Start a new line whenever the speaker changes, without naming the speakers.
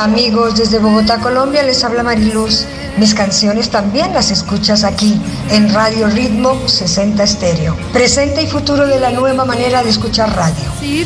Amigos, desde Bogotá, Colombia, les habla Mariluz. Mis canciones también las escuchas aquí, en Radio Ritmo 60 Estéreo. Presente y futuro de la nueva manera de escuchar radio.